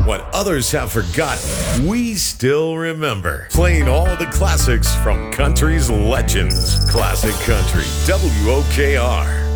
What others have forgotten, we still remember. Playing all the classics from country's legends. Classic Country, WOKR.